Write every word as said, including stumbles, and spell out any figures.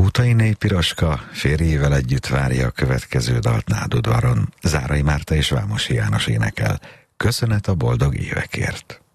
Utainé Piroska férjével együtt várja a következő dalt Nádudvaron. Zárai Márta és Vámosi János énekel. Köszönet a boldog évekért.